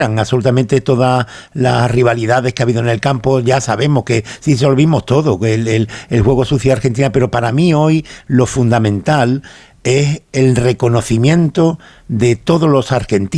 absolutamente todas las rivalidades que ha habido en el campo. Ya sabemos que sí solvimos todo, que el juego sucio de Argentina, pero para mí hoy lo fundamental es el reconocimiento de todos los argentinos